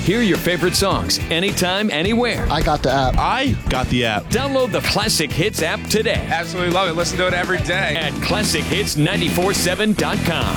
Hear your favorite songs anytime, anywhere. I got the app. I got the app. Download the Classic Hits app today Absolutely love it. Listen to it every day. at ClassicHits947.com.